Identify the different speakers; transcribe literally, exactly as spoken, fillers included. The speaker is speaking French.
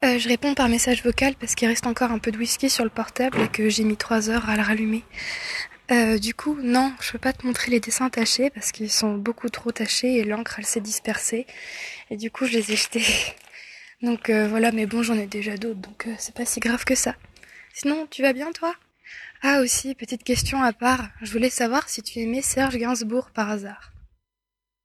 Speaker 1: Euh, je réponds par message vocal parce qu'il reste encore un peu de whisky sur le portable et que j'ai mis trois heures à le rallumer. Euh, du coup, non, je peux pas te montrer les dessins tachés parce qu'ils sont beaucoup trop tachés et l'encre elle s'est dispersée et du coup je les ai jetés. Donc euh, voilà, mais bon, j'en ai déjà d'autres donc euh, c'est pas si grave que ça. Sinon, tu vas bien toi? Ah aussi, petite question à part, je voulais savoir si tu aimais Serge Gainsbourg par hasard.